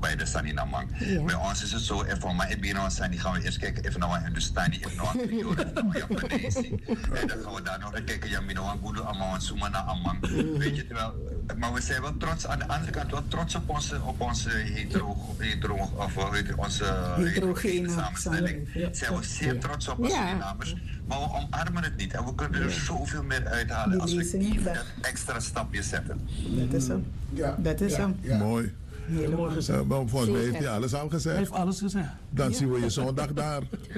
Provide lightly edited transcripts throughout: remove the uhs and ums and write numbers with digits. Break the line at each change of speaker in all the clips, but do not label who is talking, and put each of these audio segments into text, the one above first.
bij de Saninamang. Bij ons is het zo, even maar in ons zijn, die gaan we eerst kijken, even naar Hindustani, even naar Japanese. En dan gaan we daar nog kijken, Jamino Angulo, Amman, Sumana, Amman. Weet je wel, maar we zijn wel trots, aan de andere kant wel trots op onze heterogene samenstelling. Zijn we zeer trots op als Surinamers. Maar we omarmen het niet en we kunnen er zoveel meer uithalen als we even dat extra stapje zetten.
Dat is hem. Dat is hem.
Mooi.
Heel mooi gezegd.
Maar volgens mij heeft hij alles al gezegd.
Hij heeft alles gezegd.
Dan zien we je zondag daar.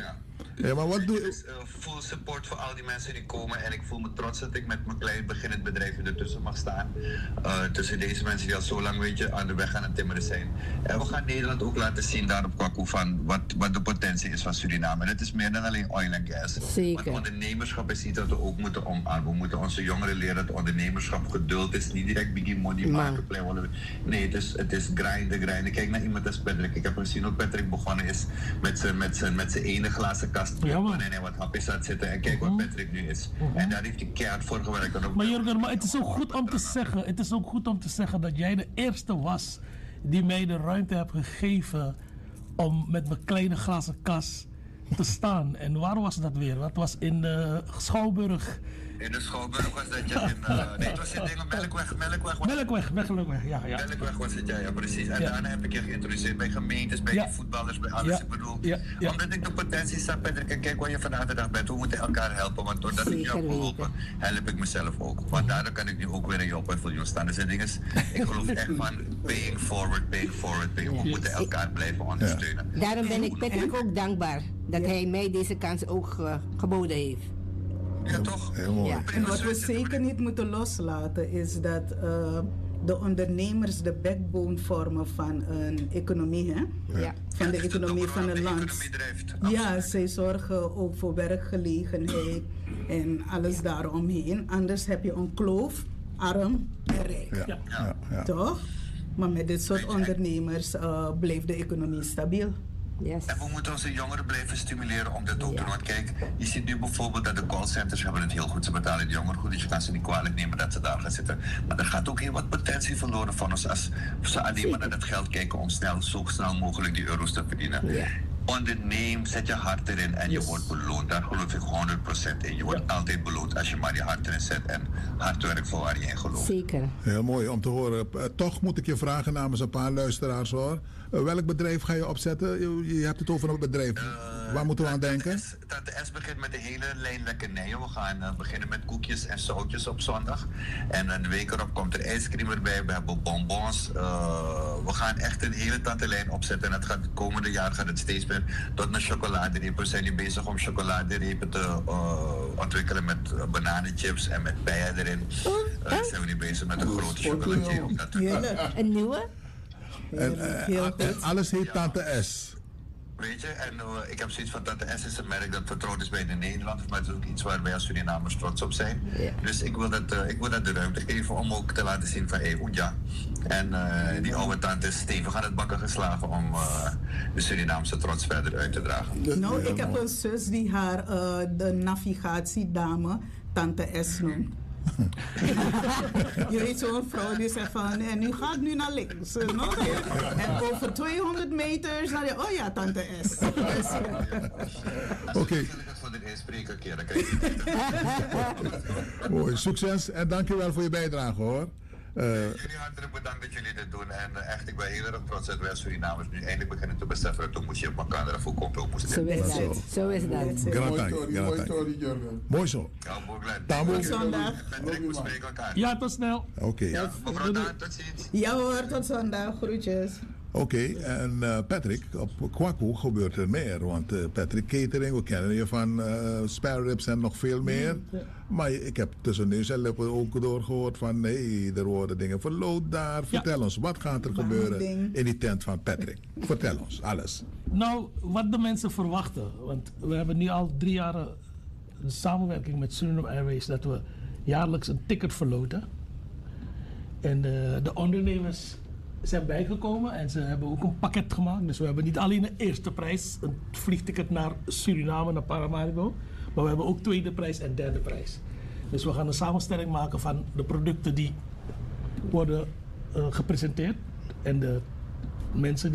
Ja, maar wat doe
Dus full support voor al die mensen die komen. En ik voel me trots dat ik met mijn klein beginnend bedrijf ertussen mag staan. Tussen deze mensen die al zo lang aan de weg aan het timmeren zijn. En we gaan Nederland ook laten zien daar op Kwaku van wat de potentie is van Suriname. En het is meer dan alleen oil en gas.
Zeker.
Want ondernemerschap is iets dat we ook moeten omarmen. We moeten onze jongeren leren dat ondernemerschap geduld is. Niet direct biggie money maken. Nee, het is grinden. Kijk naar iemand als Patrick. Ik heb gezien hoe Patrick begonnen is met zijn ene glazen kast. En hij wat hapjes had zitten. En kijk wat Patrick nu is. En daar heeft hij keihard voor gewerkt.
Maar Jurgen, maar het is ook goed om te zeggen. Het is ook goed om te zeggen dat jij de eerste was die mij de ruimte hebt gegeven om met mijn kleine glazen kas te staan. En waar was dat weer? Dat was in Schouwburg.
In de Schouwburg was dat je nee, het was in dingen Melkweg,
ja.
Melkweg was het, ja, precies. En daarna heb ik je geïntroduceerd bij gemeentes, bij die voetballers, bij alles. Ik bedoel, omdat ik de potentie zag, Patrick, en kijk waar je vandaag de dag bent. We moeten elkaar helpen, want doordat ik jou heb geholpen, help ik mezelf ook. Want daardoor kan ik nu ook weer in je opvolging staan. Dus het ding is, ik geloof echt van paying forward. We moeten elkaar blijven ondersteunen.
Daarom ben ik Patrick ook dankbaar dat hij mij deze kans ook geboden heeft.
Ja, toch?
Heel mooi.
Ja. En wat we zeker niet moeten loslaten is dat de ondernemers de backbone vormen van een economie, hè?
Ja.
Van de economie van een land. Ja, zij zorgen ook voor werkgelegenheid en alles daaromheen. Anders heb je een kloof, arm en rijk.
Ja.
Toch? Maar met dit soort ondernemers blijft de economie stabiel.
Yes.
En we moeten onze jongeren blijven stimuleren om dit ook te doen. Want kijk, je ziet nu bijvoorbeeld dat de callcenters hebben het heel goed. Ze betalen de jongeren goed, dus je kan ze niet kwalijk nemen dat ze daar gaan zitten. Maar er gaat ook heel wat potentie verloren van ons als ze alleen maar naar het geld kijken om zo snel mogelijk die euro's te verdienen.
Ja.
Onderneem, zet je hart erin en je wordt beloond. Daar geloof ik 100% in. Je wordt altijd beloond als je maar je hart erin zet en hard werkt voor waar je in gelooft.
Zeker.
Heel mooi om te horen. Toch moet ik je vragen namens een paar luisteraars hoor. Welk bedrijf ga je opzetten? Je hebt het over een bedrijf. Waar moeten we aan denken?
Tante S begint met de hele lijn lekkernijen. We gaan beginnen met koekjes en zoutjes op zondag. En een week erop komt er ijscream erbij. We hebben bonbons. We gaan echt een hele tantelijn opzetten. En het komende jaar gaat het steeds meer tot naar chocoladerepen. We zijn nu bezig om chocoladerepen te ontwikkelen met bananenchips en met bijen erin. Zijn we nu bezig met een grote chocolatier om dat te doen.
Een nieuwe?
En alles heet Tante S.
Weet je, en ik heb zoiets van Tante S is een merk dat vertrouwd is bij de Nederlanders, maar het is ook iets waar wij als Surinamers trots op zijn.
Ja.
Dus ik wil dat de ruimte geven om ook te laten zien van ja. En die oude tante is stevig aan het bakken geslagen om de Surinaamse trots verder uit te dragen.
Nou, ik heb een zus die haar de navigatiedame Tante S noemt. Je weet zo'n vrouw die zegt van, en u gaat nu naar links. No? En over 200 meters naar oh ja, Tante S.
Oké.
Voor de eerste keer, dan krijg je
Mooi, succes en dankjewel voor je bijdrage hoor.
Jullie hartelijk bedankt dat jullie dit doen. En echt, ik ben heel erg trots dat wij als Surinamers nu eindelijk beginnen te beseffen dat toen moest je op elkaar ervoor komen.
Zo is dat. Zo is dat.
Mooi zo.
Ja, mooi blij.
Tot zondag.
Patrick, we spreken elkaar.
Ja, tot snel.
Oké.
Ja, mevrouw Daan, tot ziens.
Ja hoor, tot zondag. Groetjes.
Oké, en Patrick, op Kwaku gebeurt er meer. Want Patrick Catering, we kennen je van spare ribs en nog veel meer. Maar ik heb tussen neus en lippen ook doorgehoord van nee, er worden dingen verloot daar. Vertel ons, wat gaat er gebeuren in die tent van Patrick? Vertel ons, alles.
Nou, wat de mensen verwachten. Want we hebben nu al 3 jaar een samenwerking met Suriname Airways dat we jaarlijks een ticket verloten. En de ondernemers zijn bijgekomen en ze hebben ook een pakket gemaakt. Dus we hebben niet alleen de eerste prijs, een vliegticket naar Suriname, naar Paramaribo. Maar we hebben ook tweede prijs en derde prijs. Dus we gaan een samenstelling maken van de producten die worden gepresenteerd. En de mensen die